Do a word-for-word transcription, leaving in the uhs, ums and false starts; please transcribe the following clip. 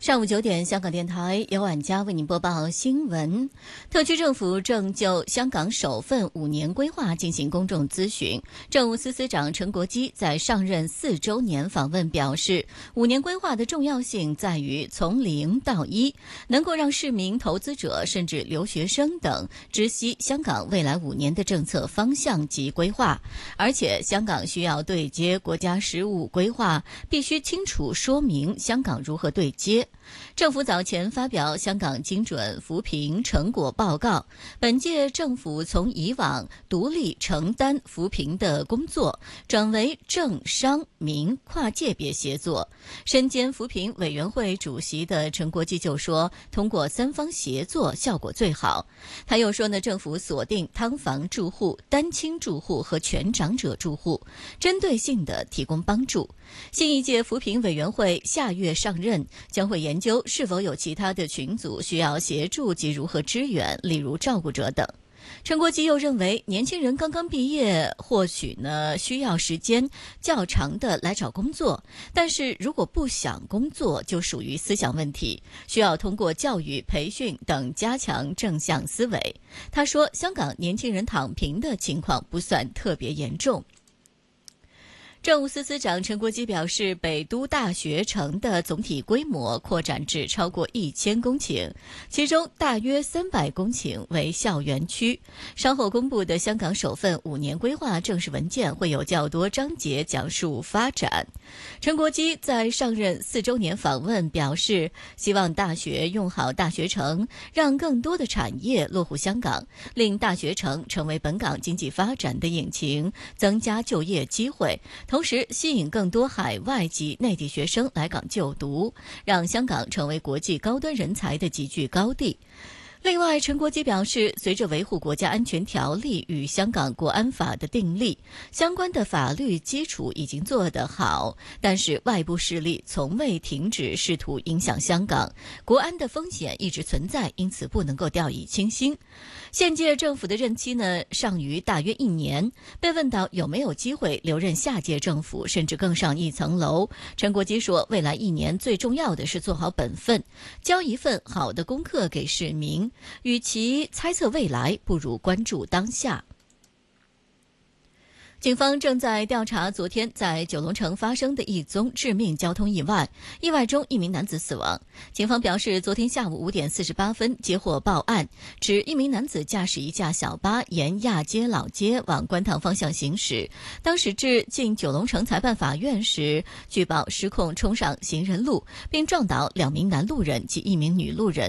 上午九点，香港电台由晚佳为您播报新闻。特区政府正就香港首份五年规划进行公众咨询。政务司司长陈国基在上任四周年访问表示，五年规划的重要性在于从零到一，能够让市民、投资者甚至留学生等知悉香港未来五年的政策方向及规划。而且，香港需要对接国家“十五”规划，必须清楚说明香港如何对接。政府早前发表香港精准扶贫成果报告，本届政府从以往独立承担扶贫的工作，转为政商民跨界别协作。身兼扶贫委员会主席的陈国基就说，通过三方协作效果最好。他又说呢，政府锁定劏房住户、单亲住户和全长者住户，针对性地提供帮助。新一届扶贫委员会下月上任，将会研究是否有其他的群组需要协助及如何支援，例如照顾者等。陈国基又认为，年轻人刚刚毕业，或许呢需要时间较长的来找工作，但是如果不想工作，就属于思想问题，需要通过教育、培训等加强正向思维。他说，香港年轻人躺平的情况不算特别严重。政务司司长陈国基表示，北都大学城的总体规模扩展至超过一千公顷，其中大约三百公顷为校园区。稍后公布的香港首份五年规划正式文件会有较多章节讲述发展。陈国基在上任四周年访问表示，希望大学用好大学城，让更多的产业落户香港，令大学城成为本港经济发展的引擎，增加就业机会，同时吸引更多海外及内地学生来港就读，让香港成为国际高端人才的集聚高地。另外，陈国基表示，随着维护国家安全条例与香港国安法的订立，相关的法律基础已经做得好，但是外部势力从未停止试图影响香港，国安的风险一直存在，因此不能够掉以轻心。现届政府的任期呢，尚余大约一年。被问到有没有机会留任下届政府，甚至更上一层楼，陈国基说，未来一年最重要的是做好本分，交一份好的功课给市民。与其猜测未来，不如关注当下。警方正在调查昨天在九龙城发生的一宗致命交通意外，意外中一名男子死亡。警方表示，昨天下午五点四十八分接获报案，指一名男子驾驶一架小巴沿亚皆老街往观塘方向行驶，当时至近九龙城裁判法院时，据报失控冲上行人路，并撞倒两名男路人及一名女路人。